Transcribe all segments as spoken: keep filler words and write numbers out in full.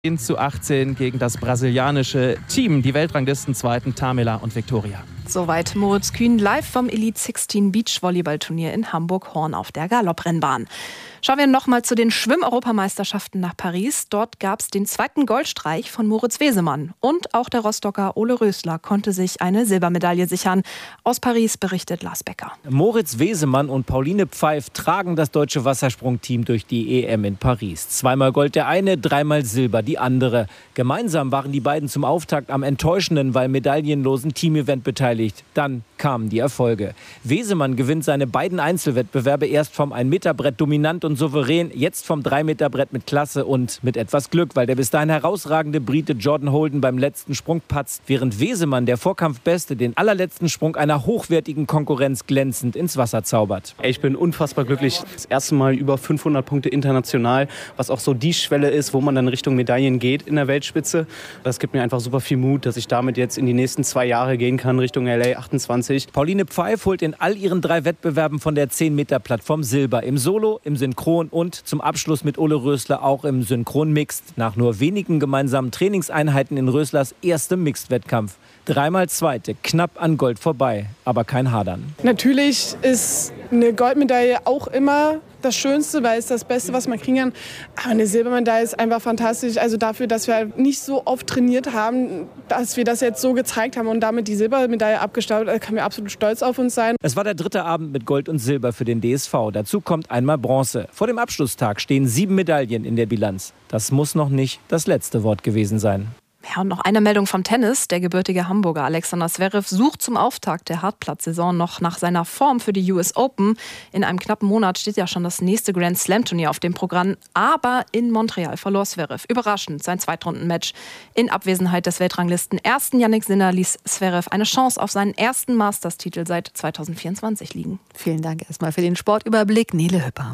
zehn zu achtzehn gegen das brasilianische Team, die Weltranglistenzweiten Tamila und Viktoria. Soweit Moritz Kühn live vom Elite sechzehn Beachvolleyballturnier in Hamburg-Horn auf der Galopprennbahn. Schauen wir nochmal zu den Schwimm-Europameisterschaften nach Paris. Dort gab es den zweiten Goldstreich von Moritz Wesemann. Und auch der Rostocker Ole Rösler konnte sich eine Silbermedaille sichern. Aus Paris berichtet Lars Becker. Moritz Wesemann und Pauline Pfeif tragen das deutsche Wassersprungteam durch die E M in Paris. Zweimal Gold der eine, dreimal Silber die andere. Gemeinsam waren die beiden zum Auftakt am enttäuschenden, weil medaillenlosen Teamevent beteiligt. Dann kamen die Erfolge. Wesemann gewinnt seine beiden Einzelwettbewerbe erst vom ein Meter Brett dominant und souverän, jetzt vom drei Meter Brett mit Klasse und mit etwas Glück, weil der bis dahin herausragende Brite Jordan Holden beim letzten Sprung patzt, während Wesemann, der Vorkampfbeste, den allerletzten Sprung einer hochwertigen Konkurrenz glänzend ins Wasser zaubert. Ich bin unfassbar glücklich. Das erste Mal über fünfhundert Punkte international, was auch so die Schwelle ist, wo man dann Richtung Medaillen geht in der Weltspitze. Das gibt mir einfach super viel Mut, dass ich damit jetzt in die nächsten zwei Jahre gehen kann, Richtung L A achtundzwanzig. Pauline Pfeif holt in all ihren drei Wettbewerben von der zehn Meter Plattform Silber. Im Solo, im Synchron und zum Abschluss mit Ole Rösler auch im Synchron-Mixed. Nach nur wenigen gemeinsamen Trainingseinheiten in Röslers erstem Mixed-Wettkampf. Dreimal Zweite, knapp an Gold vorbei, aber kein Hadern. Natürlich ist eine Goldmedaille auch immer das Schönste, weil es das Beste, was man kriegen kann. Aber eine Silbermedaille ist einfach fantastisch. Also dafür, dass wir nicht so oft trainiert haben, dass wir das jetzt so gezeigt haben und damit die Silbermedaille abgestaubt, da können wir absolut stolz auf uns sein. Es war der dritte Abend mit Gold und Silber für den D S V. Dazu kommt einmal Bronze. Vor dem Abschlusstag stehen sieben Medaillen in der Bilanz. Das muss noch nicht das letzte Wort gewesen sein. Ja, und noch eine Meldung vom Tennis. Der gebürtige Hamburger Alexander Zverev sucht zum Auftakt der Hartplatzsaison noch nach seiner Form für die U S Open. In einem knappen Monat steht ja schon das nächste Grand Slam Turnier auf dem Programm. Aber in Montreal verlor Zverev überraschend sein Zweitrundenmatch. In Abwesenheit des Weltranglisten ersten Jannik Sinner ließ Zverev eine Chance auf seinen ersten Masters-Titel seit zweitausendvierundzwanzig liegen. Vielen Dank erstmal für den Sportüberblick, Nele Hüpper.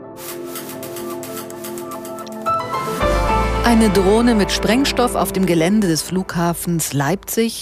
Eine Drohne mit Sprengstoff auf dem Gelände des Flughafens Leipzig.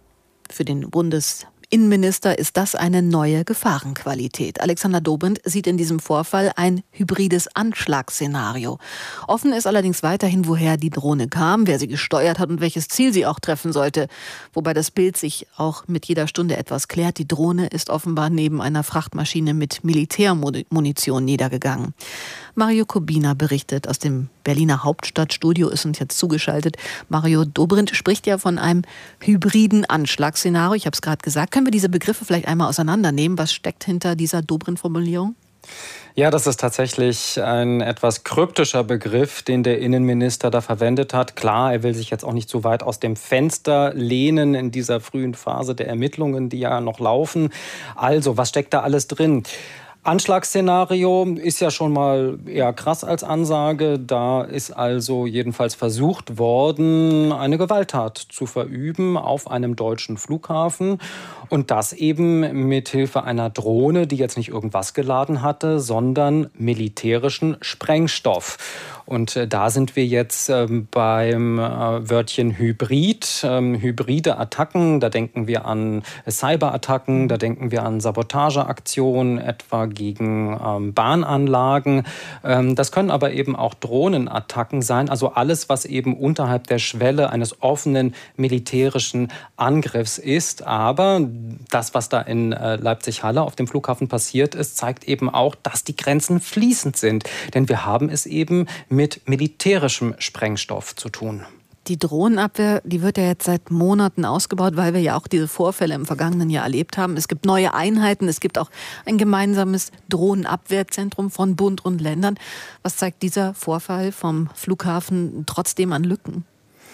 Für den Bundesinnenminister ist das eine neue Gefahrenqualität. Alexander Dobrindt sieht in diesem Vorfall ein hybrides Anschlagsszenario. Offen ist allerdings weiterhin, woher die Drohne kam, wer sie gesteuert hat und welches Ziel sie auch treffen sollte. Wobei das Bild sich auch mit jeder Stunde etwas klärt. Die Drohne ist offenbar neben einer Frachtmaschine mit Militärmunition niedergegangen. Mario Kubina berichtet aus dem Berliner Hauptstadtstudio, ist uns jetzt zugeschaltet. Mario, Dobrindt spricht ja von einem hybriden Anschlagsszenario. Ich habe es gerade gesagt. Können wir diese Begriffe vielleicht einmal auseinandernehmen? Was steckt hinter dieser Dobrindt-Formulierung? Ja, das ist tatsächlich ein etwas kryptischer Begriff, den der Innenminister da verwendet hat. Klar, er will sich jetzt auch nicht so weit aus dem Fenster lehnen in dieser frühen Phase der Ermittlungen, die ja noch laufen. Also, was steckt da alles drin? Anschlagsszenario ist ja schon mal eher krass als Ansage. Da ist also jedenfalls versucht worden, eine Gewalttat zu verüben auf einem deutschen Flughafen. Und das eben mit Hilfe einer Drohne, die jetzt nicht irgendwas geladen hatte, sondern militärischen Sprengstoff. Und äh, da sind wir jetzt ähm, beim äh, Wörtchen Hybrid, ähm, hybride Attacken. Da denken wir an Cyberattacken, da denken wir an Sabotageaktionen, etwa gegen ähm, Bahnanlagen. Ähm, das können aber eben auch Drohnenattacken sein. Also alles, was eben unterhalb der Schwelle eines offenen militärischen Angriffs ist. Aber das, was da in äh, Leipzig-Halle auf dem Flughafen passiert ist, zeigt eben auch, dass die Grenzen fließend sind. Denn wir haben es eben mit militärischem Sprengstoff zu tun. Die Drohnenabwehr, die wird ja jetzt seit Monaten ausgebaut, weil wir ja auch diese Vorfälle im vergangenen Jahr erlebt haben. Es gibt neue Einheiten, es gibt auch ein gemeinsames Drohnenabwehrzentrum von Bund und Ländern. Was zeigt dieser Vorfall vom Flughafen trotzdem an Lücken?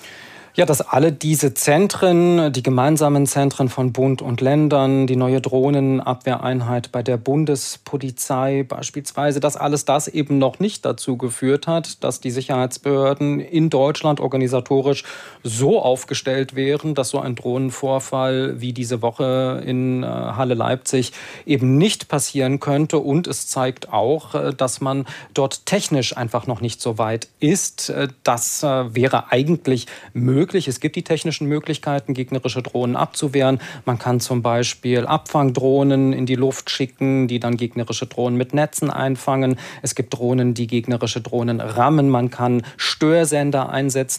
Ja, dass alle diese Zentren, die gemeinsamen Zentren von Bund und Ländern, die neue Drohnenabwehreinheit bei der Bundespolizei beispielsweise, dass alles das eben noch nicht dazu geführt hat, dass die Sicherheitsbehörden in Deutschland organisatorisch so aufgestellt wären, dass so ein Drohnenvorfall wie diese Woche in Halle Leipzig eben nicht passieren könnte. Und es zeigt auch, dass man dort technisch einfach noch nicht so weit ist. Das wäre eigentlich möglich. möglich. Es gibt die technischen Möglichkeiten, gegnerische Drohnen abzuwehren. Man kann zum Beispiel Abfangdrohnen in die Luft schicken, die dann gegnerische Drohnen mit Netzen einfangen. Es gibt Drohnen, die gegnerische Drohnen rammen. Man kann Störsender einsetzen,